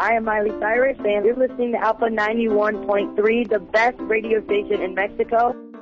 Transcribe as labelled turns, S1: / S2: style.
S1: I am Miley Cyrus, and you're listening to Alpha 91.3, the best radio station in Mexico.